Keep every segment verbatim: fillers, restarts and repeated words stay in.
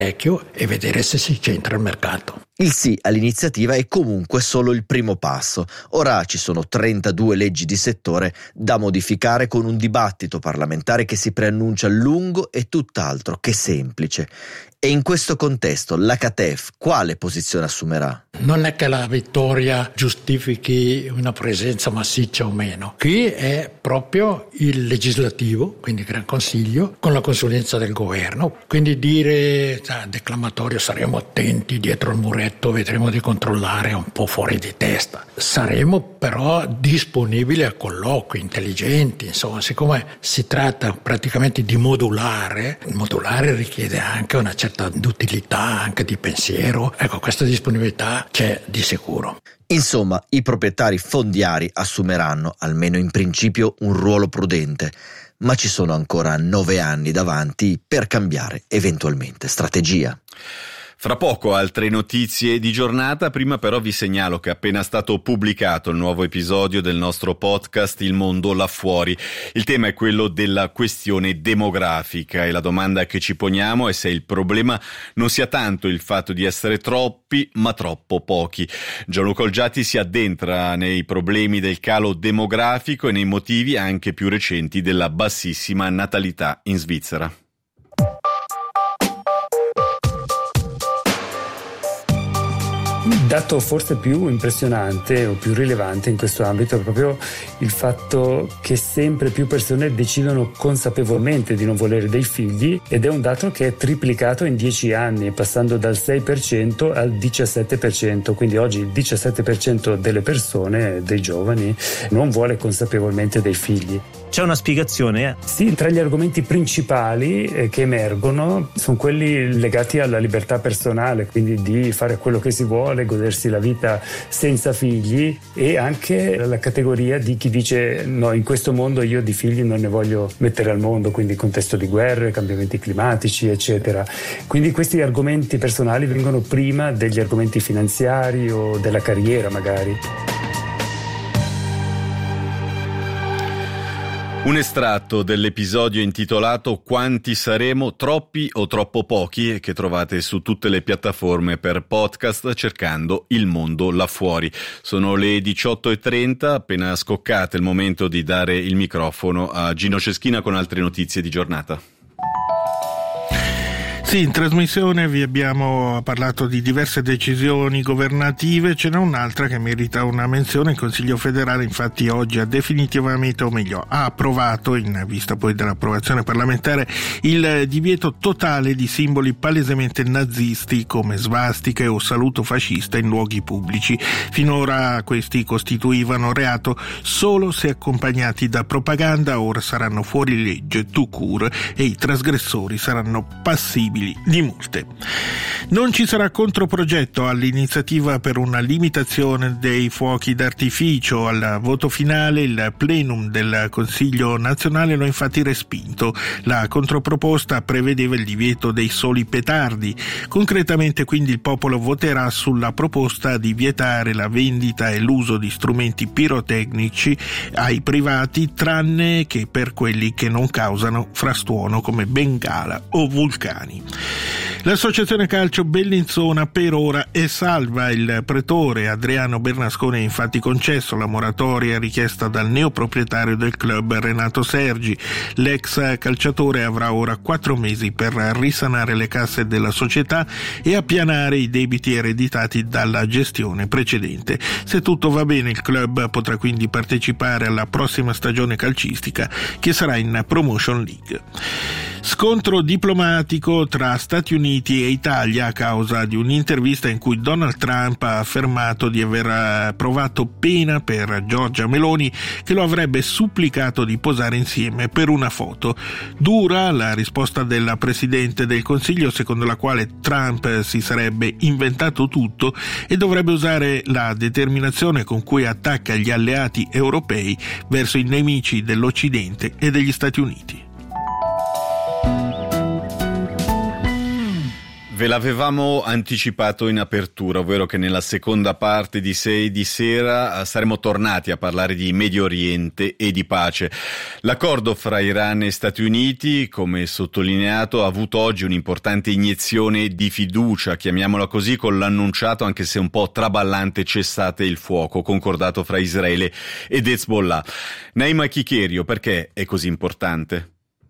e vedere se si centra il mercato. Il sì all'iniziativa è comunque solo il primo passo. Ora ci sono trentadue leggi di settore da modificare con un dibattito parlamentare che si preannuncia lungo e tutt'altro che semplice. E in questo contesto la C A T E F quale posizione assumerà? Non è che la vittoria giustifichi una presenza massiccia o meno. Qui è proprio il legislativo, quindi il Gran Consiglio, con la consulenza del governo. Quindi dire ah, declamatorio, saremo attenti dietro il muretto, vedremo di controllare, è un po' fuori di testa. Saremo però disponibili a colloqui intelligenti, insomma, siccome si tratta praticamente di modulare, il modulare richiede anche una certa d'utilità, anche di pensiero. Ecco, questa disponibilità c'è di sicuro. Insomma, i proprietari fondiari assumeranno, almeno in principio, un ruolo prudente, ma ci sono ancora nove anni davanti per cambiare eventualmente strategia. Fra poco altre notizie di giornata, prima però vi segnalo che è appena stato pubblicato il nuovo episodio del nostro podcast Il mondo là fuori. Il tema è quello della questione demografica e la domanda che ci poniamo è se il problema non sia tanto il fatto di essere troppi ma troppo pochi. Gianluca Olgiati si addentra nei problemi del calo demografico e nei motivi anche più recenti della bassissima natalità in Svizzera. Il dato forse più impressionante o più rilevante in questo ambito è proprio il fatto che sempre più persone decidono consapevolmente di non volere dei figli, ed è un dato che è triplicato in dieci anni, passando dal sei per cento al diciassette per cento. Quindi oggi il diciassette per cento delle persone, dei giovani, non vuole consapevolmente dei figli. C'è una spiegazione? Sì, tra gli argomenti principali eh, che emergono sono quelli legati alla libertà personale, quindi di fare quello che si vuole, godersi la vita senza figli, e anche la categoria di chi dice no, in questo mondo io di figli non ne voglio mettere al mondo, quindi contesto di guerre, cambiamenti climatici, eccetera. Quindi questi argomenti personali vengono prima degli argomenti finanziari o della carriera magari. Un estratto dell'episodio intitolato Quanti saremo, troppi o troppo pochi, che trovate su tutte le piattaforme per podcast cercando Il mondo là fuori. Sono le diciotto e trenta, appena scoccate il momento di dare il microfono a Gino Ceschina con altre notizie di giornata. Sì, in trasmissione vi abbiamo parlato di diverse decisioni governative, ce n'è un'altra che merita una menzione. Il Consiglio federale infatti oggi ha definitivamente, o meglio, ha approvato, in vista poi dell'approvazione parlamentare, il divieto totale di simboli palesemente nazisti come svastiche o saluto fascista in luoghi pubblici. Finora questi costituivano reato solo se accompagnati da propaganda, ora saranno fuori legge tout court e i trasgressori saranno passibili di multe. Non ci sarà controprogetto all'iniziativa per una limitazione dei fuochi d'artificio. Al voto finale il plenum del Consiglio nazionale lo ha infatti respinto. La controproposta prevedeva il divieto dei soli petardi. Concretamente quindi il popolo voterà sulla proposta di vietare la vendita e l'uso di strumenti pirotecnici ai privati, tranne che per quelli che non causano frastuono come bengala o vulcani. L'associazione calcio Bellinzona per ora è salva. Il pretore Adriano Bernasconi ha infatti concesso la moratoria richiesta dal neoproprietario del club Renato Sergi. L'ex calciatore avrà ora quattro mesi per risanare le casse della società e appianare i debiti ereditati dalla gestione precedente. Se tutto va bene, il club potrà quindi partecipare alla prossima stagione calcistica, che sarà in Promotion League. Scontro diplomatico tra Stati Uniti e Italia a causa di un'intervista in cui Donald Trump ha affermato di aver provato pena per Giorgia Meloni, che lo avrebbe supplicato di posare insieme per una foto. Dura la risposta della Presidente del Consiglio, secondo la quale Trump si sarebbe inventato tutto e dovrebbe usare la determinazione con cui attacca gli alleati europei verso i nemici dell'Occidente e degli Stati Uniti. Ve l'avevamo anticipato in apertura, ovvero che nella seconda parte di sei di sera saremo tornati a parlare di Medio Oriente e di pace. L'accordo fra Iran e Stati Uniti, come sottolineato, ha avuto oggi un'importante iniezione di fiducia, chiamiamola così, con l'annunciato, anche se un po' traballante, cessate il fuoco concordato fra Israele ed Hezbollah. Naima Chiccherio, perché è così importante?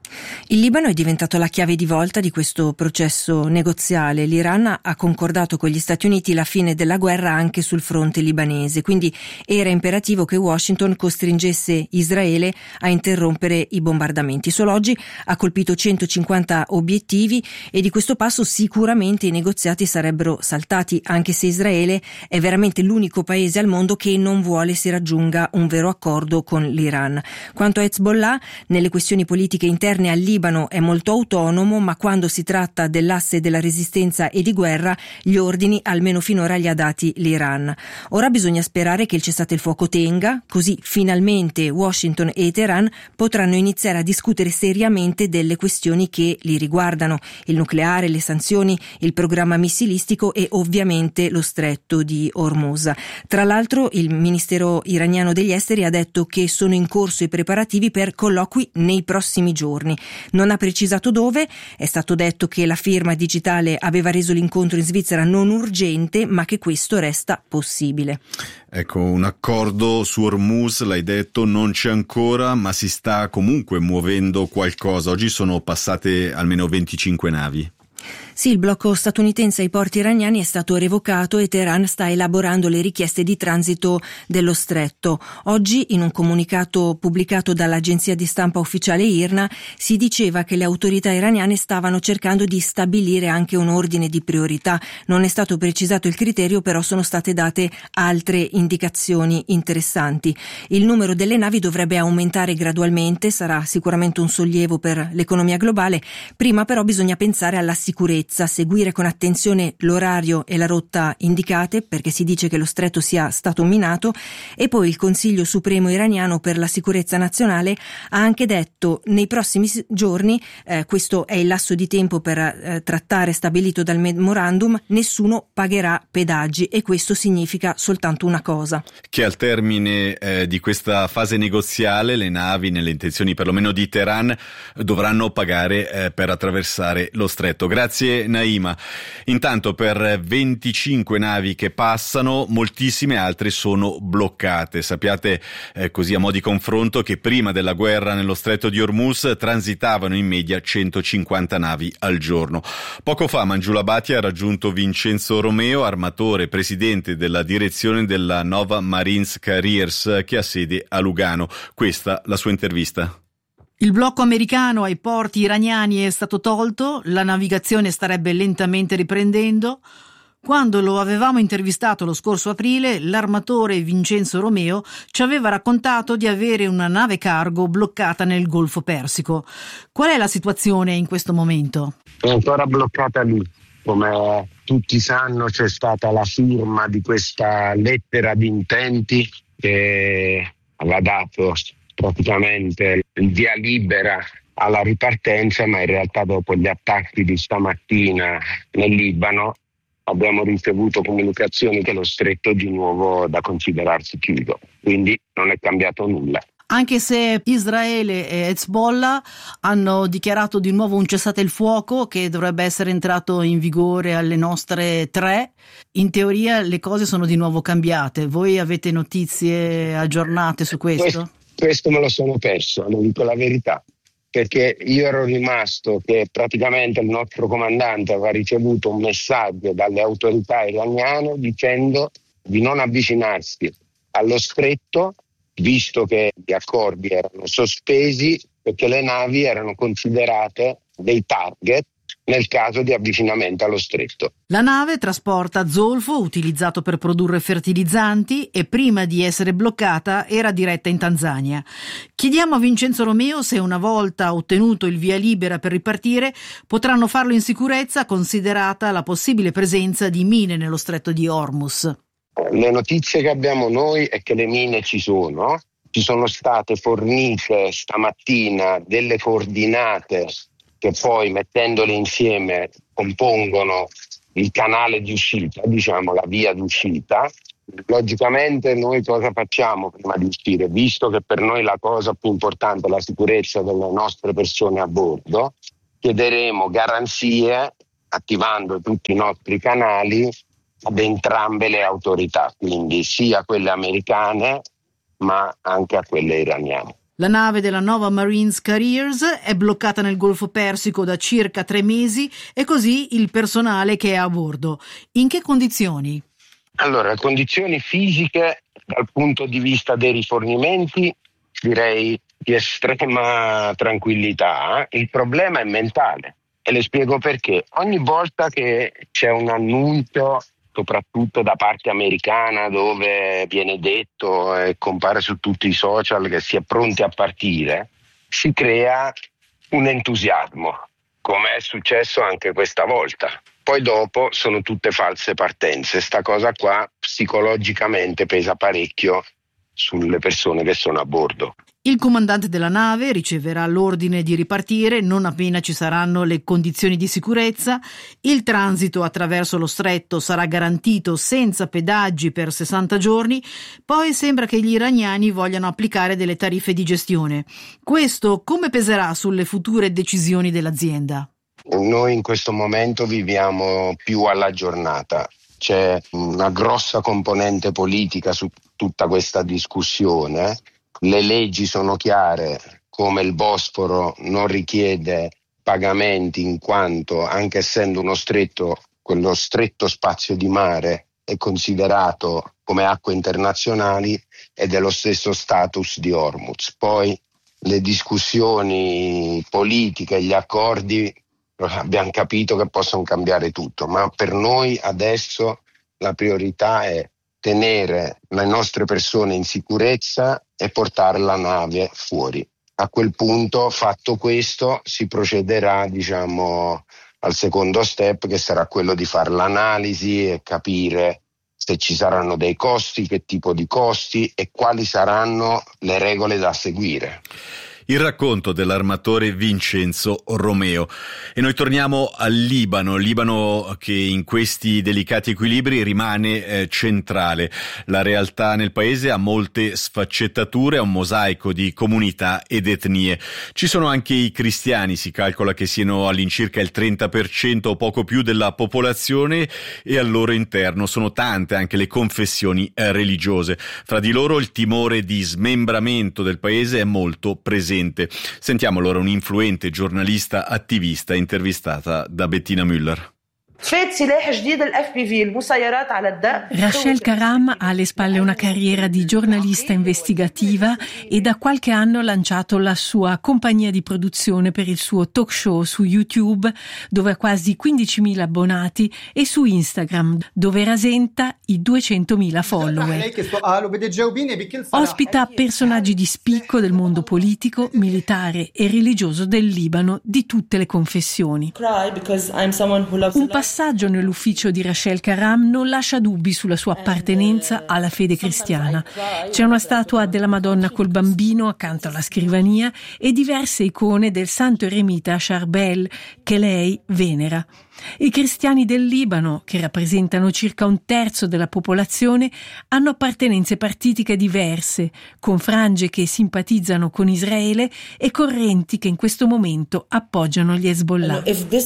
Il Libano è diventato la chiave di volta di questo processo negoziale. L'Iran ha concordato con gli Stati Uniti la fine della guerra anche sul fronte libanese, quindi era imperativo che Washington costringesse Israele a interrompere i bombardamenti. Solo oggi ha colpito centocinquanta obiettivi e di questo passo sicuramente i negoziati sarebbero saltati, anche se Israele è veramente l'unico paese al mondo che non vuole si raggiunga un vero accordo con l'Iran. Quanto a Hezbollah, nelle questioni politiche interne al Libano è molto autonomo, ma quando si tratta dell'asse della resistenza e di guerra, gli ordini almeno finora li ha dati l'Iran. Ora bisogna sperare che il cessate il fuoco tenga, così finalmente Washington e Teheran potranno iniziare a discutere seriamente delle questioni che li riguardano: il nucleare, le sanzioni, il programma missilistico e ovviamente lo stretto di Hormuz. Tra l'altro il Ministero iraniano degli esteri ha detto che sono in corso i preparativi per colloqui nei prossimi giorni. Non ha precisato dove, è stato detto che la firma digitale aveva reso l'incontro in Svizzera non urgente, ma che questo resta possibile. Ecco, un accordo su Hormuz, l'hai detto, non c'è ancora, ma si sta comunque muovendo qualcosa. Oggi sono passate almeno venticinque navi. Sì, il blocco statunitense ai porti iraniani è stato revocato e Teheran sta elaborando le richieste di transito dello stretto. Oggi, in un comunicato pubblicato dall'agenzia di stampa ufficiale I R N A, si diceva che le autorità iraniane stavano cercando di stabilire anche un ordine di priorità. Non è stato precisato il criterio, però sono state date altre indicazioni interessanti. Il numero delle navi dovrebbe aumentare gradualmente, sarà sicuramente un sollievo per l'economia globale. Prima però bisogna pensare alla sicurezza, seguire con attenzione l'orario e la rotta indicate, perché si dice che lo stretto sia stato minato, e poi il Consiglio Supremo iraniano per la sicurezza nazionale ha anche detto nei prossimi giorni, eh, questo è il lasso di tempo per eh, trattare stabilito dal memorandum, nessuno pagherà pedaggi, e questo significa soltanto una cosa: che al termine eh, di questa fase negoziale le navi, nelle intenzioni perlomeno di Teheran, dovranno pagare eh, per attraversare lo stretto. Grazie Naima. Intanto per venticinque navi che passano, moltissime altre sono bloccate. Sappiate eh, così a mo' di confronto che prima della guerra nello stretto di Hormuz transitavano in media centocinquanta navi al giorno. Poco fa Mangiula Bhatia ha raggiunto Vincenzo Romeo, armatore, presidente della direzione della Nova Marines Carriers che ha sede a Lugano. Questa la sua intervista. Il blocco americano ai porti iraniani è stato tolto, la navigazione starebbe lentamente riprendendo. Quando lo avevamo intervistato lo scorso aprile, l'armatore Vincenzo Romeo ci aveva raccontato di avere una nave cargo bloccata nel Golfo Persico. Qual è la situazione in questo momento? È ancora bloccata lì. Come tutti sanno, c'è stata la firma di questa lettera di intenti che aveva dato praticamente il via libera alla ripartenza, ma in realtà dopo gli attacchi di stamattina nel Libano abbiamo ricevuto comunicazioni che lo stretto è di nuovo da considerarsi chiuso, quindi non è cambiato nulla. Anche se Israele e Hezbollah hanno dichiarato di nuovo un cessate il fuoco che dovrebbe essere entrato in vigore alle nostre tre, in teoria le cose sono di nuovo cambiate. Voi avete notizie aggiornate su questo? Questo, questo me lo sono perso, lo dico la verità, perché io ero rimasto che praticamente il nostro comandante aveva ricevuto un messaggio dalle autorità iraniane dicendo di non avvicinarsi allo stretto, visto che gli accordi erano sospesi perché le navi erano considerate dei target nel caso di avvicinamento allo stretto. La nave trasporta zolfo utilizzato per produrre fertilizzanti e prima di essere bloccata era diretta in Tanzania. Chiediamo a Vincenzo Romeo se una volta ottenuto il via libera per ripartire potranno farlo in sicurezza, considerata la possibile presenza di mine nello stretto di Hormuz. Le notizie che abbiamo noi è che le mine ci sono, ci sono state fornite stamattina delle coordinate che poi mettendole insieme compongono il canale di uscita, diciamo la via d'uscita. Logicamente noi cosa facciamo prima di uscire? Visto che per noi la cosa più importante è la sicurezza delle nostre persone a bordo, chiederemo garanzie attivando tutti i nostri canali ad entrambe le autorità, quindi sia quelle americane ma anche a quelle iraniane. La nave della Nova Marines Carriers è bloccata nel Golfo Persico da circa tre mesi e così il personale che è a bordo. In che condizioni? Allora, condizioni fisiche dal punto di vista dei rifornimenti direi di estrema tranquillità. Il problema è mentale e le spiego perché. Ogni volta che c'è un annuncio, soprattutto da parte americana, dove viene detto e compare su tutti i social che si è pronti a partire, si crea un entusiasmo, come è successo anche questa volta. Poi dopo sono tutte false partenze. Sta cosa qua psicologicamente pesa parecchio sulle persone che sono a bordo. Il comandante della nave riceverà l'ordine di ripartire non appena ci saranno le condizioni di sicurezza. Il transito attraverso lo stretto sarà garantito senza pedaggi per sessanta giorni. Poi sembra che gli iraniani vogliano applicare delle tariffe di gestione. Questo come peserà sulle future decisioni dell'azienda? Noi in questo momento viviamo più alla giornata. C'è una grossa componente politica su tutta questa discussione. Le leggi sono chiare, come il Bosforo non richiede pagamenti in quanto, anche essendo uno stretto, quello stretto spazio di mare è considerato come acque internazionali ed è lo stesso status di Hormuz. Poi le discussioni politiche, gli accordi, abbiamo capito che possono cambiare tutto, ma per noi adesso la priorità è tenere le nostre persone in sicurezza e portare la nave fuori. A quel punto, fatto questo, si procederà, diciamo, al secondo step, che sarà quello di fare l'analisi e capire se ci saranno dei costi, che tipo di costi e quali saranno le regole da seguire. Il racconto dell'armatore Vincenzo Romeo. E noi torniamo al Libano, Libano che in questi delicati equilibri rimane eh, centrale. La realtà nel paese ha molte sfaccettature, è un mosaico di comunità ed etnie. Ci sono anche i cristiani, si calcola che siano all'incirca il trenta per cento o poco più della popolazione e al loro interno sono tante anche le confessioni eh, religiose. Fra di loro il timore di smembramento del paese è molto presente. Sentiamo allora un'influente giornalista attivista intervistata da Bettina Müller. Rachel Karam ha alle spalle una carriera di giornalista investigativa e da qualche anno ha lanciato la sua compagnia di produzione per il suo talk show su YouTube, dove ha quasi quindicimila abbonati, e su Instagram, dove rasenta i duecentomila follower. Ospita personaggi di spicco del mondo politico, militare e religioso del Libano di tutte le confessioni. Un passaggio nell'ufficio di Rachel Karam non lascia dubbi sulla sua appartenenza alla fede cristiana. C'è una statua della Madonna col bambino accanto alla scrivania e diverse icone del santo eremita Charbel che lei venera. I cristiani del Libano, che rappresentano circa un terzo della popolazione, hanno appartenenze partitiche diverse, con frange che simpatizzano con Israele e correnti che in questo momento appoggiano gli Hezbollah.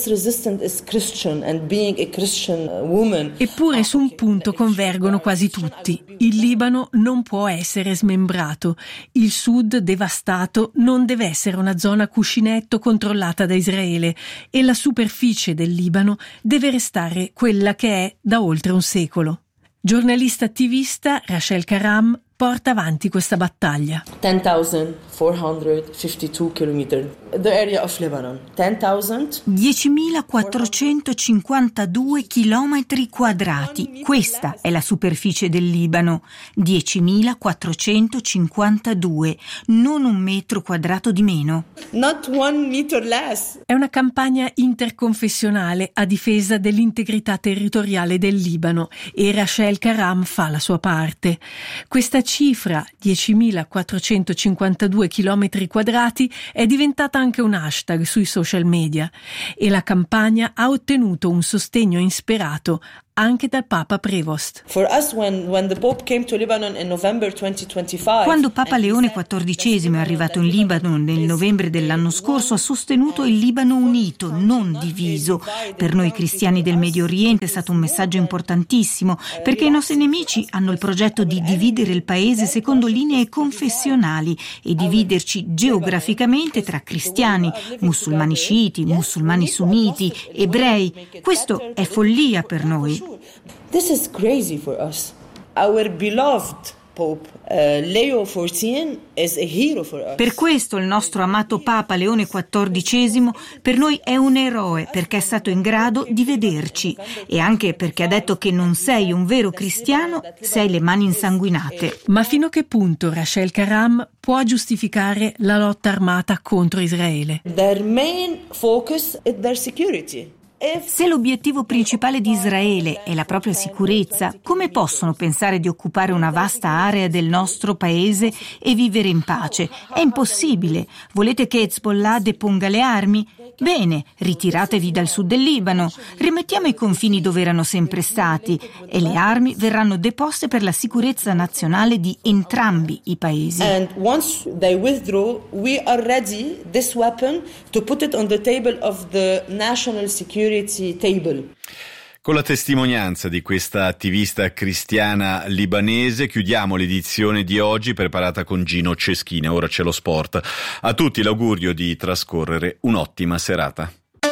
Eppure su un punto convergono quasi tutti. Il Libano non può essere smembrato. Il sud devastato non deve essere una zona cuscinetto controllata da Israele e la superficie del Libano deve restare quella che è da oltre un secolo. Giornalista attivista, Rachel Karam porta avanti questa battaglia. diecimilaquattrocentocinquantadue chilometri quadrati. Questa è la superficie del Libano. diecimilaquattrocentocinquantadue, non un metro quadrato di meno. Not one meter less. È una campagna interconfessionale a difesa dell'integrità territoriale del Libano e Rachel Karam fa la sua parte. Questa cifra, diecimilaquattrocentocinquantadue chilometri quadrati, è diventata anche un hashtag sui social media e la campagna ha ottenuto un sostegno insperato anche dal Papa Prevost. Quando Papa Leone quattordicesimo è arrivato in Libano nel novembre dell'anno scorso, ha sostenuto il Libano unito, non diviso. Per noi cristiani del Medio Oriente è stato un messaggio importantissimo, perché i nostri nemici hanno il progetto di dividere il paese secondo linee confessionali e dividerci geograficamente tra cristiani, musulmani sciiti, musulmani sunniti, ebrei. Questo è follia per noi. This is crazy for us. Our beloved Pope uh, Leo quattordicesimo is a hero for us. Per questo il nostro amato Papa Leone quattordicesimo per noi è un eroe, perché è stato in grado di vederci e anche perché ha detto che non sei un vero cristiano se hai le mani insanguinate. Ma fino a che punto Rachel Karam può giustificare la lotta armata contro Israele? Their main focus is their security. Se l'obiettivo principale di Israele è la propria sicurezza, come possono pensare di occupare una vasta area del nostro paese e vivere in pace? È impossibile. Volete che Hezbollah deponga le armi? Bene, ritiratevi dal sud del Libano, rimettiamo i confini dove erano sempre stati e le armi verranno deposte per la sicurezza nazionale di entrambi i paesi. And once they withdraw, we are ready this weapon to put it on the table of the national security table. Con la testimonianza di questa attivista cristiana libanese chiudiamo l'edizione di oggi preparata con Gino Ceschina. Ora c'è lo sport. A tutti l'augurio di trascorrere un'ottima serata.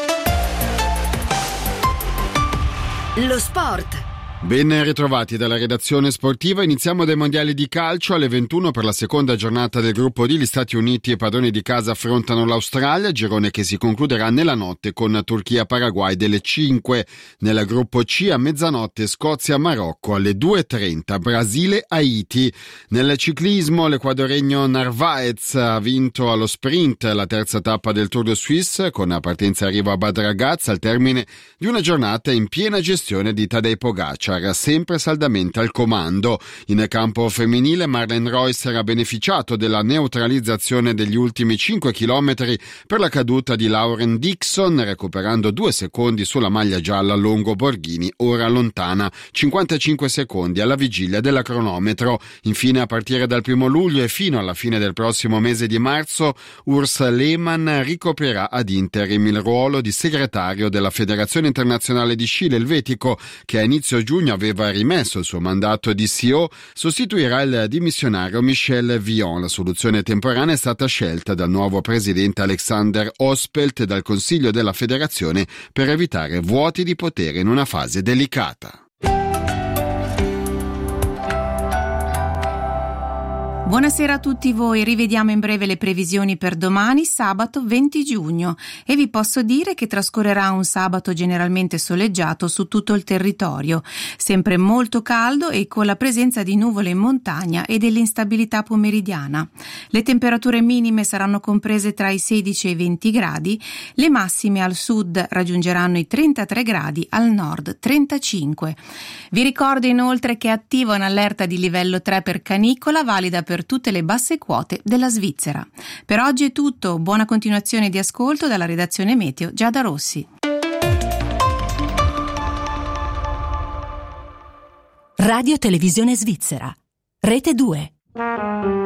Lo sport. Ben ritrovati dalla redazione sportiva. Iniziamo dai mondiali di calcio. Alle ventuno per la seconda giornata del gruppo D gli Stati Uniti e padroni di casa affrontano l'Australia, girone che si concluderà nella notte con Turchia-Paraguay delle cinque. Nel gruppo C a mezzanotte Scozia-Marocco, alle due e trenta Brasile-Haiti. Nel ciclismo l'equadoregno Narvaez ha vinto allo sprint la terza tappa del Tour de Suisse con partenza e arrivo a Bad Ragaz al termine di una giornata in piena gestione di Tadej Pogacar, sempre saldamente al comando. In campo femminile Marlene Reusser ha beneficiato della neutralizzazione degli ultimi cinque chilometri per la caduta di Lauren Dixon, recuperando due secondi sulla maglia gialla Longo Borghini, ora lontana cinquantacinque secondi alla vigilia della cronometro. Infine, a partire dal primo luglio e fino alla fine del prossimo mese di marzo, Urs Lehmann ricoprirà ad interim il ruolo di segretario della Federazione Internazionale di Sci Elvetico, che a inizio giugno aveva rimesso il suo mandato di C E O, sostituirà il dimissionario Michel Vion. La soluzione temporanea è stata scelta dal nuovo presidente Alexander Ospelt e dal Consiglio della Federazione per evitare vuoti di potere in una fase delicata. Buonasera a tutti voi, rivediamo in breve le previsioni per domani, sabato venti giugno, e vi posso dire che trascorrerà un sabato generalmente soleggiato su tutto il territorio, sempre molto caldo e con la presenza di nuvole in montagna e dell'instabilità pomeridiana. Le temperature minime saranno comprese tra i sedici e i venti gradi, le massime al sud raggiungeranno i trentatré gradi, al nord trentacinque. Vi ricordo inoltre che è attiva un'allerta di livello tre per canicola, valida per tutte le basse quote della Svizzera. Per oggi è tutto, buona continuazione di ascolto dalla redazione Meteo Giada Rossi. Radio Televisione Svizzera, Rete due.